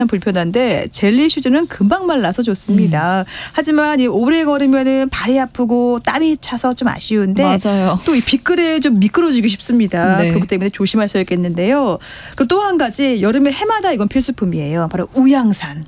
불편한데 젤리 슈즈는 금방 말라서 좋습니다. 하지만 이 오래 걸으면은 발이 아프고 땀이 차서 좀 아쉬운데 맞아요. 또 이 빗글에 좀 미끄러지기 쉽습니다. 네. 그렇기 때문에 조심하셔야겠는데요. 그리고 또 한 가지 여름에 해마다 이건 필수품이에요. 바로 우양산.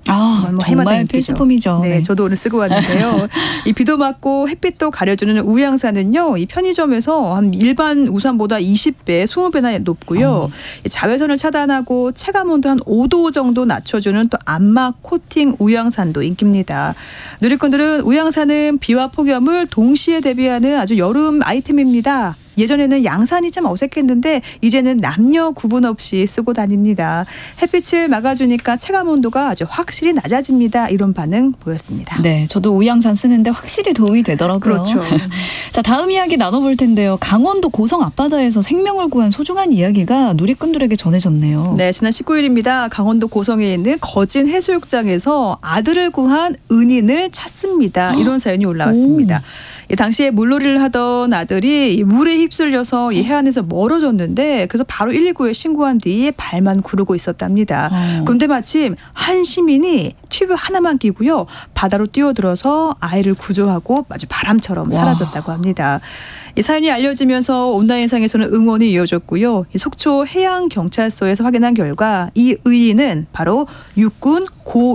정말 인기죠. 필수품이죠. 네, 저도 오늘 쓰고 왔는데요. 이 비도 맞고 햇빛도 가려주는 우양산은요, 이 편의점에서 한 일반 우산보다 20배, 20배나 높고요. 이 자외선을 차단하고 체감 온도 한 5도 정도 낮춰주는 또 암막 코팅 우양산도 인기입니다. 누리꾼들은 우양산은 비와 폭염을 동시에 대비하는 아주 여름 아이템입니다. 예전에는 양산이 좀 어색했는데 이제는 남녀 구분 없이 쓰고 다닙니다. 햇빛을 막아주니까 체감 온도가 아주 확실히 낮아집니다. 이런 반응 보였습니다. 네, 저도 우양산 쓰는데 확실히 도움이 되더라고요. 그렇죠. 자, 다음 이야기 나눠볼 텐데요. 강원도 고성 앞바다에서 생명을 구한 소중한 이야기가 누리꾼들에게 전해졌네요. 네, 지난 19일입니다. 강원도 고성에 있는 거진 해수욕장에서 아들을 구한 은인을 찾습니다. 이런 사연이 올라왔습니다. 당시에 물놀이를 하던 아들이 물에 휩쓸려서 이 해안에서 멀어졌는데 그래서 바로 119에 신고한 뒤에 발만 구르고 있었답니다. 그런데 마침 한 시민이 튜브 하나만 끼고요. 바다로 뛰어들어서 아이를 구조하고 아주 바람처럼 사라졌다고 합니다. 이 사연이 알려지면서 온라인상에서는 응원이 이어졌고요. 이 속초 해양경찰서에서 확인한 결과 이 의인은 바로 육군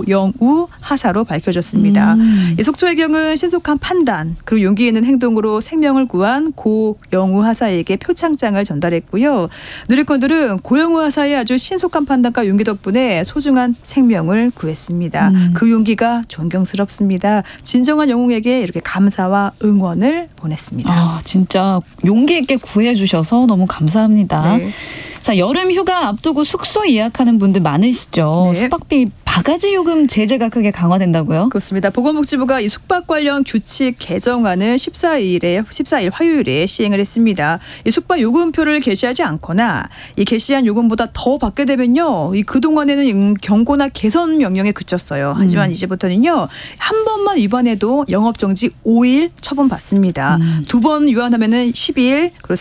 고영우 하사로 밝혀졌습니다. 이 속초해경은 신속한 판단 그리고 용기 있는 행동으로 생명을 구한 고영우 하사에게 표창장을 전달했고요. 누리꾼들은 고영우 하사의 아주 신속한 판단과 용기 덕분에 소중한 생명을 구했습니다. 그 용기가 존경스럽습니다. 진정한 영웅에게 이렇게 감사와 응원을 보냈습니다. 진짜 용기 있게 구해주셔서 너무 감사합니다. 네. 자, 여름 휴가 앞두고 숙소 예약하는 분들 많으시죠. 네. 숙박비 바가지 요금 제재가 크게 강화된다고요? 그렇습니다. 보건복지부가 이 숙박 관련 규칙 개정안을 14일 화요일에 시행을 했습니다. 이 숙박 요금표를 게시하지 않거나 이 게시한 요금보다 더 받게 되면요. 이 그동안에는 경고나 개선 명령에 그쳤어요. 하지만 이제부터는요. 한 번만 위반해도 영업정지 5일 처분받습니다. 두 번 위반하면은 10일 그리고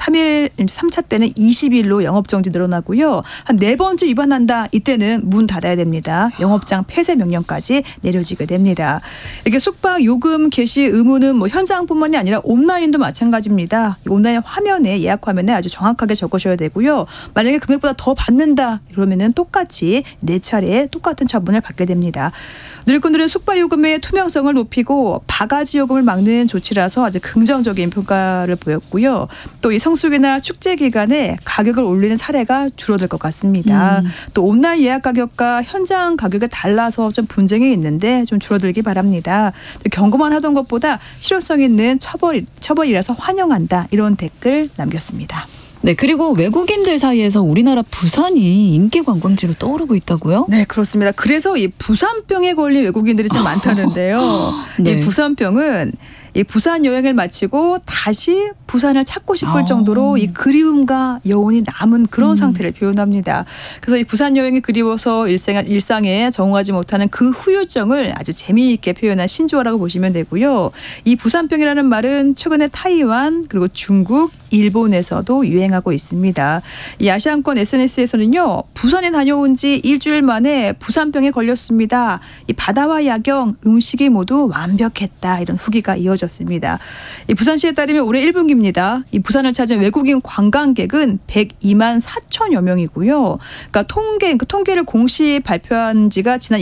3차 때는 20일로 영업정지 늘어나고요. 한 네 번째 위반한다. 이때는 문 닫아야 됩니다. 영업장 폐쇄 명령까지 내려지게 됩니다. 이렇게 숙박 요금 게시 의무는 뭐 현장뿐만이 아니라 온라인도 마찬가지입니다. 온라인 화면에 예약 화면에 아주 정확하게 적으셔야 되고요. 만약에 금액보다 더 받는다 그러면은 똑같이 4차례 똑같은 처분을 받게 됩니다. 누리꾼들은 숙박 요금의 투명성을 높이고 바가지 요금을 막는 조치라서 아주 긍정적인 평가를 보였고요. 또 이 성수기나 축제 기간에 가격을 올리는 사례가 줄어들 것 같습니다. 또 온라인 예약 가격과 현장 가격이 달라서 좀 분쟁이 있는데 좀 줄어들기 바랍니다. 경고만 하던 것보다 실효성 있는 처벌이라서 환영한다. 이런 댓글 남겼습니다. 네, 그리고 외국인들 사이에서 우리나라 부산이 인기 관광지로 떠오르고 있다고요? 네, 그렇습니다. 그래서 이 부산병에 걸린 외국인들이 좀 많다는데요. 네. 이 부산병은 이 부산 여행을 마치고 다시 부산을 찾고 싶을 정도로 이 그리움과 여운이 남은 그런 상태를 표현합니다. 그래서 이 부산 여행이 그리워서 일상에 적응하지 못하는 그 후유증을 아주 재미있게 표현한 신조어라고 보시면 되고요. 이 부산병이라는 말은 최근에 타이완 그리고 중국, 일본에서도 유행하고 있습니다. 이 아시안권 SNS에서는요. 부산에 다녀온 지 일주일 만에 부산병에 걸렸습니다. 이 바다와 야경, 음식이 모두 완벽했다. 이런 후기가 이어졌습니다. 이 부산시에 따르면 올해 1분기입니다. 이 부산을 찾은 외국인 관광객은 102만 4천여 명이고요. 그러니까 통계를 공식 발표한 지가 지난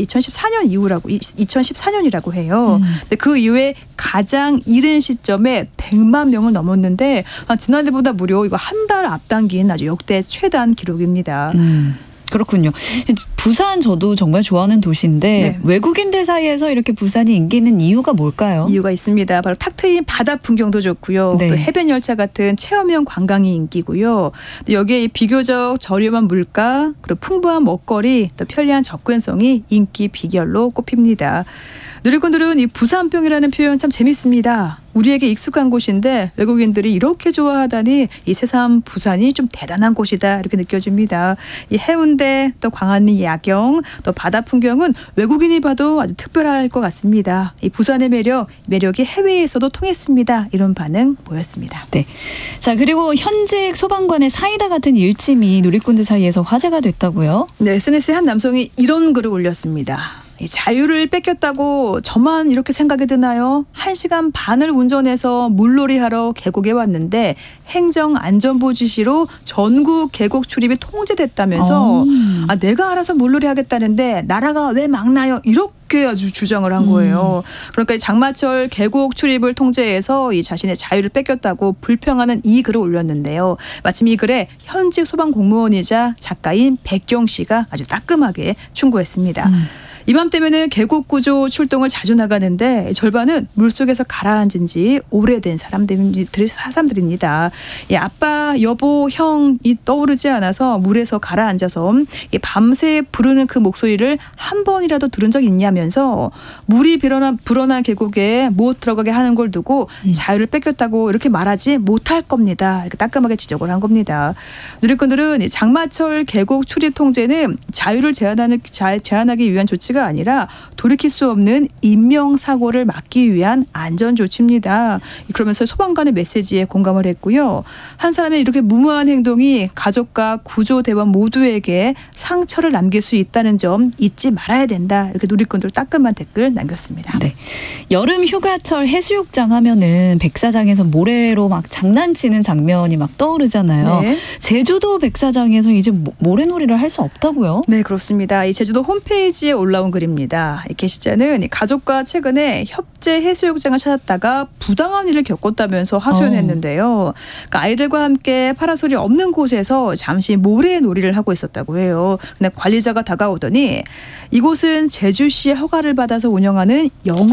2014년이라고 해요. 근데 그 이후에 가장 이른 시점에 100만 명을 넘었는데 지난해보다 무려 이거 한 달 앞당긴 아주 역대 최단 기록입니다. 그렇군요. 부산 저도 정말 좋아하는 도시인데 네. 외국인들 사이에서 이렇게 부산이 인기 있는 이유가 뭘까요? 이유가 있습니다. 바로 탁 트인 바다 풍경도 좋고요. 네. 또 해변 열차 같은 체험형 관광이 인기고요. 또 여기에 비교적 저렴한 물가, 그리고 풍부한 먹거리, 또 편리한 접근성이 인기 비결로 꼽힙니다. 누리꾼들은 이 부산병이라는 표현 참 재밌습니다. 우리에게 익숙한 곳인데 외국인들이 이렇게 좋아하다니 이 새삼 부산이 좀 대단한 곳이다 이렇게 느껴집니다. 이 해운대 또 광안리 야경 또 바다 풍경은 외국인이 봐도 아주 특별할 것 같습니다. 이 부산의 매력이 해외에서도 통했습니다. 이런 반응 보였습니다. 네. 자, 그리고 현직 소방관의 사이다 같은 일침이 누리꾼들 사이에서 화제가 됐다고요? 네, SNS에 한 남성이 이런 글을 올렸습니다. 이 자유를 뺏겼다고 저만 이렇게 생각이 드나요? 1시간 반을 운전해서 물놀이하러 계곡에 왔는데 행정안전부 지시로 전국 계곡 출입이 통제됐다면서 내가 알아서 물놀이 하겠다는데 나라가 왜 막나요? 이렇게 아주 주장을 한 거예요. 그러니까 이 장마철 계곡 출입을 통제해서 이 자신의 자유를 뺏겼다고 불평하는 이 글을 올렸는데요. 마침 이 글에 현직 소방 공무원이자 작가인 백경 씨가 아주 따끔하게 충고했습니다. 이맘때면은 계곡 구조 출동을 자주 나가는데 절반은 물속에서 가라앉은 지 오래된 사람들입니다. 아빠, 여보, 형이 떠오르지 않아서 물에서 가라앉아서 밤새 부르는 그 목소리를 한 번이라도 들은 적 있냐면서 물이 불어난 계곡에 못 들어가게 하는 걸 두고 자유를 뺏겼다고 이렇게 말하지 못할 겁니다. 이렇게 따끔하게 지적을 한 겁니다. 누리꾼들은 장마철 계곡 출입 통제는 자유를 제한하기 위한 조치가 아니라 돌이킬 수 없는 인명사고를 막기 위한 안전조치입니다. 그러면서 소방관의 메시지에 공감을 했고요. 한 사람의 이렇게 무모한 행동이 가족과 구조대원 모두에게 상처를 남길 수 있다는 점 잊지 말아야 된다. 이렇게 누리꾼들 따끔한 댓글 남겼습니다. 네. 여름 휴가철 해수욕장 하면은 백사장에서 모래로 막 장난치는 장면이 막 떠오르잖아요. 네. 제주도 백사장에서 이제 모래놀이를 할 수 없다고요? 네, 그렇습니다. 이 제주도 홈페이지에 올라온 글입니다. 이 게시자는 가족과 최근에 협재 해수욕장을 찾았다가 부당한 일을 겪었다면서 하소연했는데요. 그러니까 아이들과 함께 파라솔이 없는 곳에서 잠시 모래놀이를 하고 있었다고 해요. 근데 관리자가 다가오더니 이곳은 제주시의 허가를 받아서 운영하는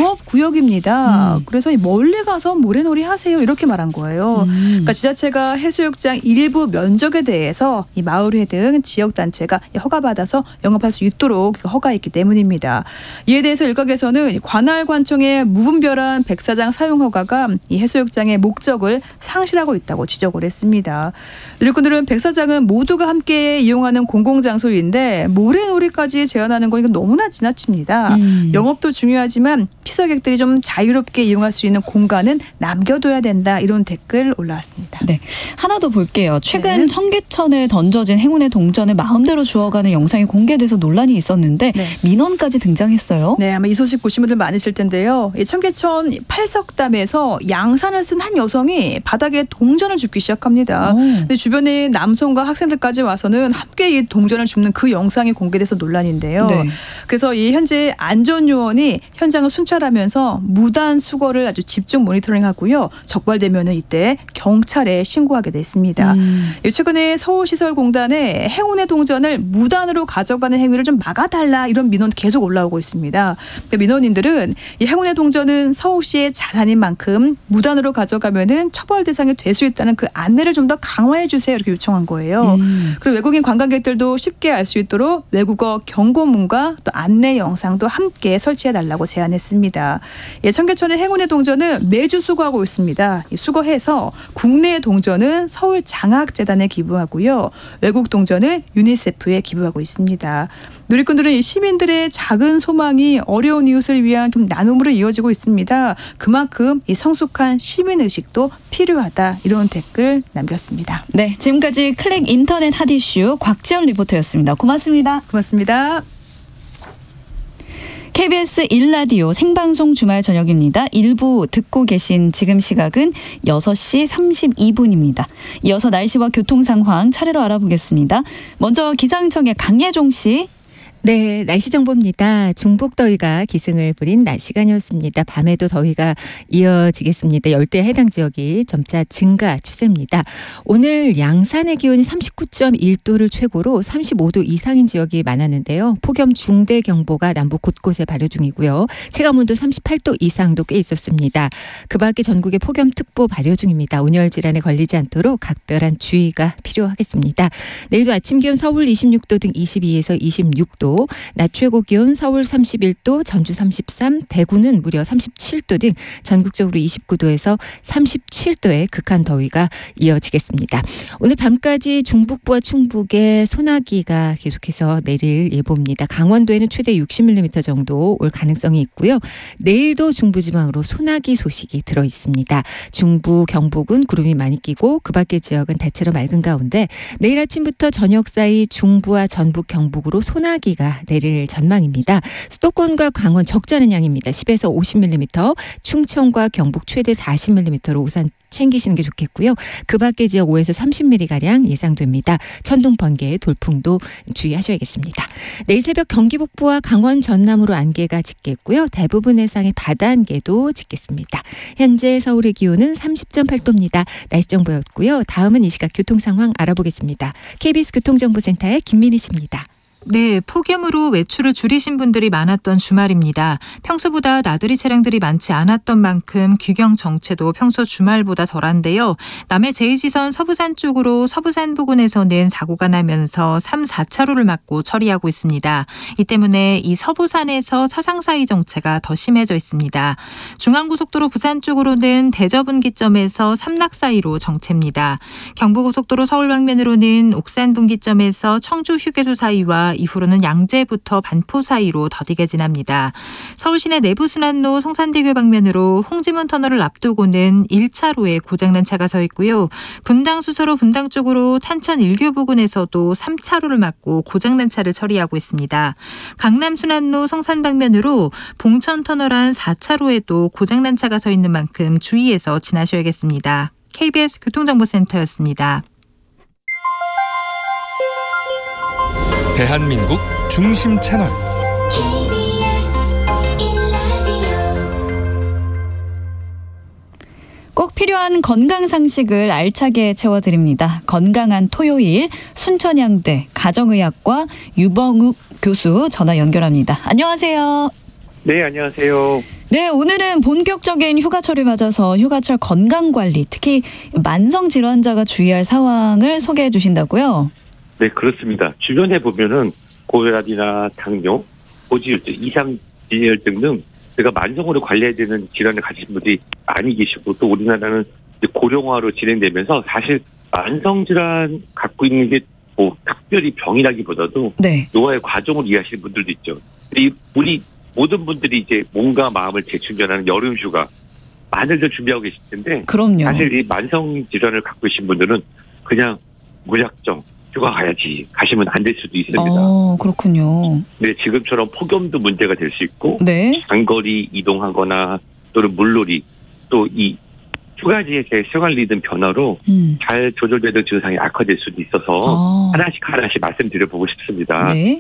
영업구역입니다. 그래서 멀리 가서 모래놀이 하세요. 이렇게 말한 거예요. 그러니까 지자체가 해수욕장 일부 면적에 대해서 이 마을회 등 지역단체가 허가받아서 영업할 수 있도록 허가했기 때문입니다. 이에 대해서 일각에서는 관할관청의 무분별한 백사장 사용 허가가 이 해수욕장의 목적을 상실하고 있다고 지적을 했습니다. 누리꾼들은 백사장은 모두가 함께 이용하는 공공장소인데 모래놀이까지 제한하는 건 이건 너무나 지나칩니다. 영업도 중요하지만 피서객들이 좀 자유롭게 이용할 수 있는 공간은 남겨둬야 된다. 이런 댓글 올라왔습니다. 네, 하나 더 볼게요. 최근 청계천에 던져진 행운의 동전을 마음대로 주워가는 영상이 공개돼서 논란이 있었는데 민원까지 등장했어요. 네, 아마 이 소식 보신 분들 많으실 텐데요. 이 청계천 팔석담에서 양산을 쓴 한 여성이 바닥에 동전을 줍기 시작합니다. 근데 주변에 남성과 학생들까지 와서는 함께 이 동전을 줍는 그 영상이 공개돼서 논란인데요. 네. 그래서 이 현재 안전요원이 현장을 순찰하면서 무단 수거를 아주 집중 모니터링하고요. 적발되면은 이때 경찰에 신고하게 됐습니다. 최근에 서울시설공단에 행운의 동전을 무단으로 가져가는 행위를 좀 막아달라 이런 민원 계속 올라오고 있습니다. 민원인들은 이 행운의 동전은 서울시의 자산인 만큼 무단으로 가져가면은 처벌 대상이 될 수 있다는 그 안내를 좀 더 강화해 주세요 이렇게 요청한 거예요. 그리고 외국인 관광객들도 쉽게 알 수 있도록 외국어 경고문과 또 안내 영상도 함께 설치해 달라고 제안했습니다. 청계천의 행운의 동전은 매주 수거하고 있습니다. 수거해서 국내 동전은 서울장학재단에 기부하고요. 외국 동전은 유니세프에 기부하고 있습니다. 누리꾼들은 이 시민들의 작은 소망이 어려운 이웃을 위한 좀 나눔으로 이어지고 있습니다. 그만큼 이 성숙한 시민의식도 필요하다. 이런 댓글 남겼습니다. 네, 지금까지 클릭 인터넷 핫 이슈 곽지연 리포터였습니다. 고맙습니다. 고맙습니다. KBS 1라디오 생방송 주말 저녁입니다. 일부 듣고 계신 지금 시각은 6시 32분입니다. 이어서 날씨와 교통 상황 차례로 알아보겠습니다. 먼저 기상청의 강예종 씨. 네, 날씨 정보입니다. 중복 더위가 기승을 부린 낮 시간이었습니다. 밤에도 더위가 이어지겠습니다. 열대에 해당 지역이 점차 증가 추세입니다. 오늘 양산의 기온이 39.1도를 최고로 35도 이상인 지역이 많았는데요. 폭염 중대경보가 남부 곳곳에 발효 중이고요. 체감온도 38도 이상도 꽤 있었습니다. 그 밖에 전국에 폭염특보 발효 중입니다. 온열 질환에 걸리지 않도록 각별한 주의가 필요하겠습니다. 내일도 아침 기온 서울 26도 등 22에서 26도, 30도, 낮 최고 기온 서울 31도, 전주 33, 대구는 무려 37도 등 전국적으로 29도에서 37도의 극한 더위가 이어지겠습니다. 오늘 밤까지 중북부와 충북에 소나기가 계속해서 내릴 예보입니다. 강원도에는 최대 60mm 정도 올 가능성이 있고요. 내일도 중부지방으로 소나기 소식이 들어 있습니다. 중부, 경북은 구름이 많이 끼고 그 밖의 지역은 대체로 맑은 가운데 내일 아침부터 저녁 사이 중부와 전북, 경북으로 소나기가 내릴 전망입니다. 수도권과 강원 적지 않은 양입니다. 10에서 50mm, 충청과 경북 최대 40mm로 우산 챙기시는 게 좋겠고요. 그 밖의 지역 5에서 30mm가량 예상됩니다. 천둥, 번개, 돌풍도 주의하셔야겠습니다. 내일 새벽 경기 북부와 강원 전남으로 안개가 짙겠고요. 대부분 해상에 바다 안개도 짙겠습니다. 현재 서울의 기온은 30.8도입니다. 날씨 정보였고요. 다음은 이 시각 교통 상황 알아보겠습니다. KBS 교통정보센터의 김민희 씨입니다. 네, 폭염으로 외출을 줄이신 분들이 많았던 주말입니다. 평소보다 나들이 차량들이 많지 않았던 만큼 규경 정체도 평소 주말보다 덜한데요. 남해 제2지선 서부산 쪽으로 서부산 부근에서는 사고가 나면서 3, 4차로를 막고 처리하고 있습니다. 이 때문에 이 서부산에서 사상 사이 정체가 더 심해져 있습니다. 중앙고속도로 부산 쪽으로는 대저분기점에서 삼락 사이로 정체입니다. 경부고속도로 서울 방면으로는 옥산 분기점에서 청주 휴게소 사이와 이후로는 양재부터 반포 사이로 더디게 지납니다. 서울시내 내부순환로 성산대교 방면으로 홍지문 터널을 앞두고는 1차로에 고장난 차가 서 있고요. 분당 수서로 분당 쪽으로 탄천 일교 부근에서도 3차로를 막고 고장난 차를 처리하고 있습니다. 강남 순환로 성산 방면으로 봉천 터널 안 4차로에도 고장난 차가 서 있는 만큼 주의해서 지나셔야겠습니다. KBS 교통정보센터였습니다. 대한민국 중심 채널 꼭 필요한 건강 상식을 알차게 채워드립니다. 건강한 토요일 순천향대 가정의학과 유병욱 교수 전화 연결합니다. 안녕하세요. 네, 안녕하세요. 네, 오늘은 본격적인 휴가철을 맞아서 휴가철 건강관리, 특히 만성질환자가 주의할 상황을 소개해 주신다고요? 네, 그렇습니다. 주변에 보면은 고혈압이나 당뇨, 고지혈증, 이상진혈증 등 제가 만성으로 관리해야 되는 질환을 가지신 분들이 많이 계시고 또 우리나라는 고령화로 진행되면서 사실 만성질환 갖고 있는 게 뭐 특별히 병이라기보다도 네. 노화의 과정을 이해하시는 분들도 있죠. 우리 모든 분들이 이제 몸과 마음을 재충전하는 여름 휴가 많이들 준비하고 계실 텐데 그럼요. 사실 이 만성질환을 갖고 계신 분들은 그냥 무작정 휴가 가야지 가시면 안 될 수도 있습니다. 그렇군요. 네, 지금처럼 폭염도 문제가 될 수 있고 네. 장거리 이동하거나 또는 물놀이 또 이 휴가지의 생활 리듬 변화로 잘 조절되던 증상이 악화될 수도 있어서 하나씩 말씀드려보고 싶습니다. 네.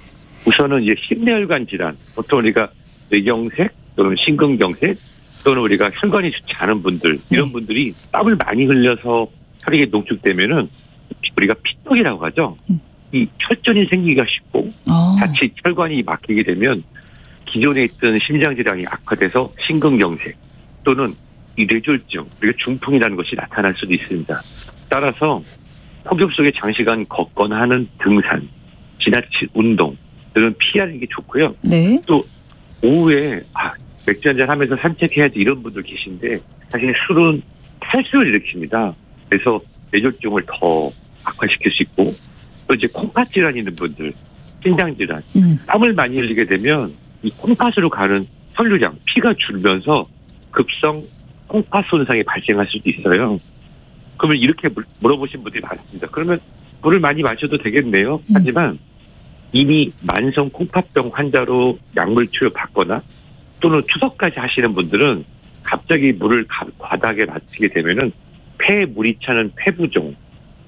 우선은 이제 심내혈관 질환, 보통 우리가 뇌경색 또는 심근경색 또는 우리가 혈관이 좋지 않은 분들 이런 분들이 땀을 많이 흘려서 혈액이 농축되면은 우리가 피떡이라고 하죠. 이 혈전이 생기기가 쉽고 자칫 혈관이 막히게 되면 기존에 있던 심장 질환이 악화돼서 심근경색 또는 이 뇌졸중, 우리가 중풍이라는 것이 나타날 수도 있습니다. 따라서 폭염 속에 장시간 걷거나 하는 등산, 지나친 운동 등은 피하는 게 좋고요. 네. 또 오후에 맥주 한잔 하면서 산책해야지 이런 분들 계신데 사실 술은 탈수를 일으킵니다. 그래서 뇌졸중을 더 악화시킬 수 있고 또 이제 콩팥 질환 있는 분들, 신장 질환, 땀을 많이 흘리게 되면 이 콩팥으로 가는 혈류량, 피가 줄면서 급성 콩팥 손상이 발생할 수도 있어요. 그러면 이렇게 물어보신 분들이 많습니다. 그러면 물을 많이 마셔도 되겠네요. 하지만 이미 만성 콩팥병 환자로 약물 치료 받거나 또는 투석까지 하시는 분들은 갑자기 물을 과다하게 마시게 되면은 폐에 물이 차는 폐부종,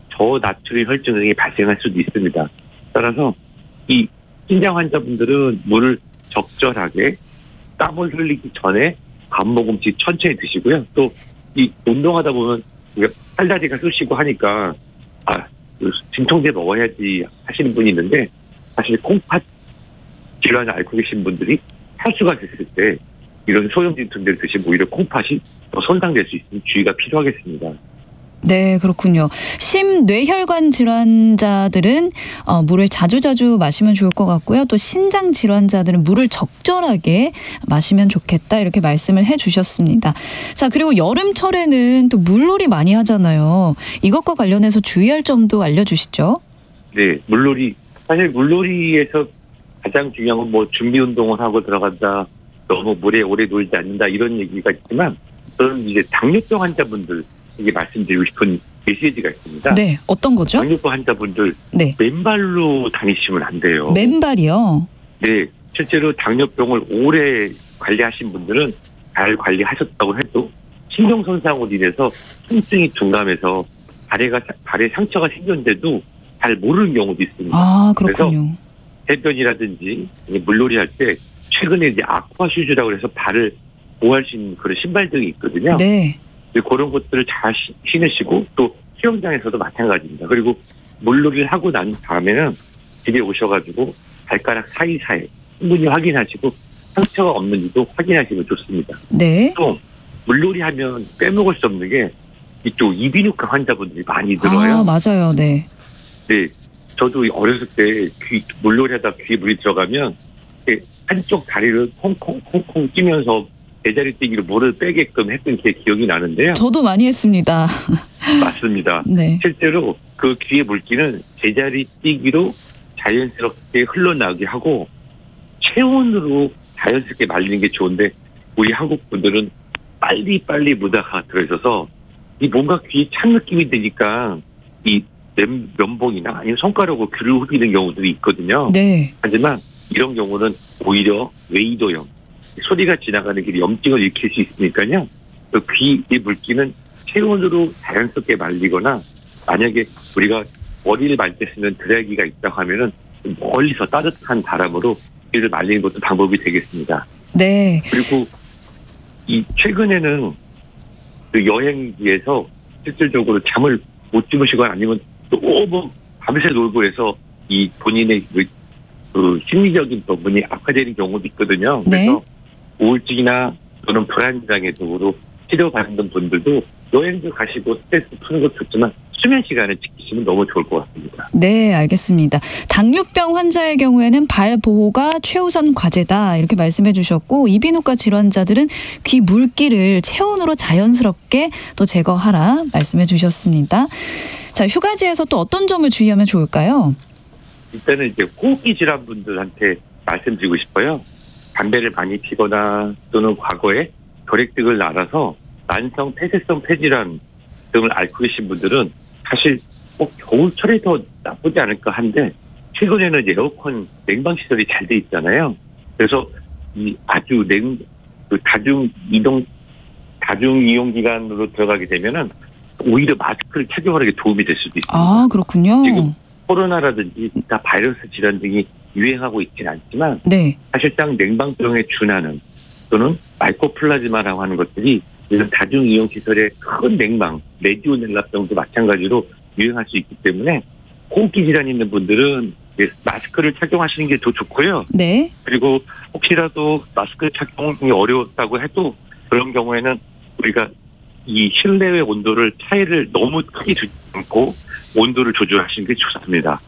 저나트륨 혈증 등이 발생할 수도 있습니다. 따라서 이 신장 환자분들은 물을 적절하게 땀을 흘리기 전에 한 모금씩 천천히 드시고요. 또 이 운동하다 보면 팔다리가 쑤시고 하니까 진통제 먹어야지 하시는 분이 있는데 사실 콩팥 질환을 앓고 계신 분들이 탈수가 됐을 때 이런 소염 진통제를 드시면 오히려 콩팥이 더 손상될 수 있으니 주의가 필요하겠습니다. 네, 그렇군요. 심뇌혈관 질환자들은 물을 자주자주 마시면 좋을 것 같고요. 또 신장 질환자들은 물을 적절하게 마시면 좋겠다 이렇게 말씀을 해주셨습니다. 자, 그리고 여름철에는 또 물놀이 많이 하잖아요. 이것과 관련해서 주의할 점도 알려주시죠. 네, 사실 물놀이에서 가장 중요한 건 뭐 준비 운동을 하고 들어간다, 너무 물에 오래 놀지 않는다 이런 얘기가 있지만 저는 이제 당뇨병 환자분들에게 말씀드리고 싶은 메시지가 있습니다. 네, 어떤 거죠? 당뇨병 환자분들 네. 맨발로 다니시면 안 돼요. 맨발이요? 네, 실제로 당뇨병을 오래 관리하신 분들은 잘 관리하셨다고 해도 신경 손상으로 인해서 통증이 둔감해서 발에 상처가 생겼는데도 잘 모르는 경우도 있습니다. 아, 그렇군요. 해변이라든지 물놀이 할 때 최근에 이제 아쿠아 슈즈라고 해서 발을 보호할 수 있는 그런 신발들이 있거든요. 네. 그런 것들을 잘 신으시고 또 수영장에서도 마찬가지입니다. 그리고 물놀이를 하고 난 다음에는 집에 오셔가지고 발가락 사이사이 충분히 확인하시고 상처가 없는지도 확인하시면 좋습니다. 네. 또 물놀이 하면 빼먹을 수 없는 게 이쪽 이비인후과 환자분들이 많이 들어요. 아, 맞아요. 네. 네, 저도 어렸을 때 물놀이 하다 귀에 물이 들어가면 한쪽 다리를 콩콩콩콩 뛰면서 제자리 뛰기로 물을 빼게끔 했던 게 기억이 나는데요. 저도 많이 했습니다. 맞습니다. 네. 실제로 그 귀의 물기는 제자리 뛰기로 자연스럽게 흘러나오게 하고 체온으로 자연스럽게 말리는 게 좋은데 우리 한국 분들은 빨리 무다가 들어있어서 이 뭔가 귀에 찬 느낌이 드니까 이 면봉이나 아니면 손가락으로 귀를 후비는 경우들이 있거든요. 네. 하지만 이런 경우는 오히려 웨이도염, 소리가 지나가는 길에 염증을 일으킬 수 있으니까요. 그 귀의 물기는 체온으로 자연스럽게 말리거나 만약에 우리가 머리를 말 때 쓰는 드라이기가 있다고 하면은 멀리서 따뜻한 바람으로 귀를 말리는 것도 방법이 되겠습니다. 네. 그리고 이 최근에는 그 여행지에서 실질적으로 잠을 못 주무시거나 아니면 너무 밤새 놀고 해서 이 본인의 그 심리적인 부분이 악화되는 경우도 있거든요. 네. 그래서 우울증이나 또는 불안장애 등으로 치료받는 분들도 여행도 가시고 스트레스 푸는 것도 좋지만 수면 시간을 지키시면 너무 좋을 것 같습니다. 네, 알겠습니다. 당뇨병 환자의 경우에는 발 보호가 최우선 과제다 이렇게 말씀해 주셨고 이비인후과 질환자들은 귀 물기를 체온으로 자연스럽게 또 제거하라 말씀해 주셨습니다. 자, 휴가지에서 또 어떤 점을 주의하면 좋을까요? 일단은 이제 호흡기 질환 분들한테 말씀드리고 싶어요. 담배를 많이 피거나 또는 과거에 결핵등을 앓아서 만성 폐쇄성 폐질환 등을 앓고 계신 분들은 사실 겨울철에 더 나쁘지 않을까 한데 최근에는 이제 에어컨 냉방 시설이 잘 돼 있잖아요. 그래서 이 아주 다중 이용 기관으로 들어가게 되면은 오히려 마스크를 착용하는 게 도움이 될 수도 있습니다. 아, 그렇군요. 지금 코로나라든지 기타 바이러스 질환 등이 유행하고 있지는 않지만 네. 사실상 냉방병에 준하는 또는 마이코플라즈마라고 하는 것들이 이런 다중이용시설의 큰 냉방, 레지오넬라병도 마찬가지로 유행할 수 있기 때문에 호흡기 질환이 있는 분들은 마스크를 착용하시는 게 더 좋고요. 네. 그리고 혹시라도 마스크 착용이 어려웠다고 해도 그런 경우에는 우리가 이 실내의 온도를 차이를 너무 크게 주지 않고 온도를 조절하시는 게 좋습니다.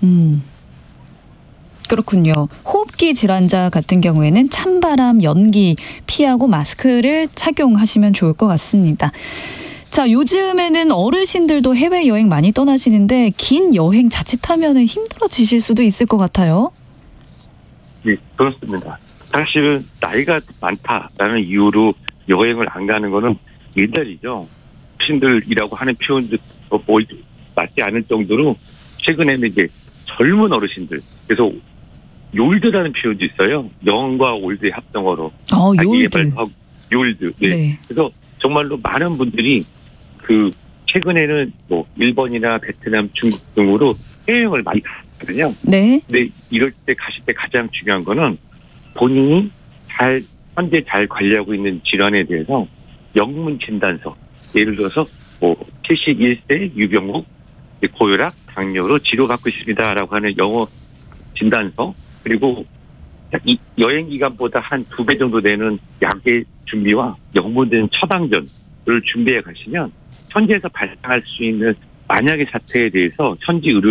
그렇군요. 호흡기 질환자 같은 경우에는 찬바람, 연기 피하고 마스크를 착용하시면 좋을 것 같습니다. 자, 요즘에는 어르신들도 해외여행 많이 떠나시는데 긴 여행 자칫하면 힘들어지실 수도 있을 것 같아요. 네, 그렇습니다. 사실은 나이가 많다라는 이유로 여행을 안 가는 거는 옛날이죠. 어르신들이라고 하는 표현도 맞지 않을 정도로 최근에는 이제 젊은 어르신들, 그래서 요일드라는 표현도 있어요. 영과 올드의 합성어로. 요일드. 요일드. 네. 네. 그래서 정말로 많은 분들이 그 최근에는 뭐 일본이나 베트남, 중국 등으로 해외여행을 많이 가거든요. 네. 근데 이럴 때 가실 때 가장 중요한 거는 본인이 현재 잘 관리하고 있는 질환에 대해서 영문 진단서, 예를 들어서 뭐 71세 유병욱 고혈압, 당뇨로 치료받고 있습니다라고 하는 영어 진단서, 그리고 이 여행 기간보다 한 2배 정도 되는 약의 준비와 영문된 처방전을 준비해 가시면 천지에서 발생할 수 있는 만약의 사태에 대해서 천지 의료